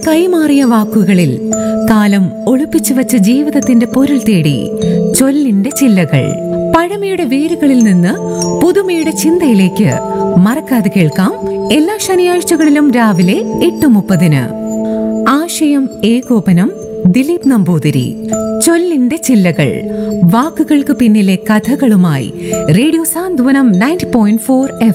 കൈമാറിയ വാക്കുകളിൽ കാലം ഒളിപ്പിച്ചു വച്ച ജീവിതത്തിന്റെ പൊരുൾ തേടി ചൊല്ലിന്റെ ചില്ലകൾ. പഴമയുടെ വേരുകളിൽ നിന്ന് പുതുമയുടെ ചിന്തയിലേക്ക് മറക്കാതെ കേൾക്കാം എല്ലാ ശനിയാഴ്ചകളിലും രാവിലെ 8:30. ആശയം ഏകോപനം ദിലീപ് നമ്പൂതിരി. ചൊല്ലിന്റെ ചില്ലകൾ, വാക്കുകൾക്ക് പിന്നിലെ കഥകളുമായി റേഡിയോ സാന്ത്വനം 90.4